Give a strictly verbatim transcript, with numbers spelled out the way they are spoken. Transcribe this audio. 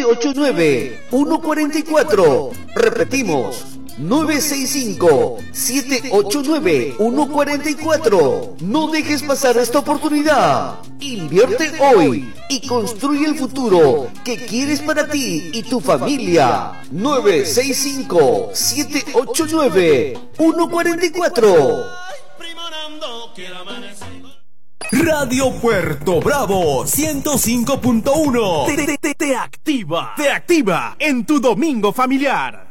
ocho nueve, uno cuatro cuatro. Repetimos, nueve seis cinco, siete ocho nueve, uno cuatro cuatro. No dejes pasar esta oportunidad. Invierte hoy y construye el futuro que quieres para ti y tu familia. nueve seis cinco, siete ocho nueve, uno cuatro cuatro. Radio Puerto Bravo ciento cinco punto uno te, te, te, te activa, te activa en tu domingo familiar.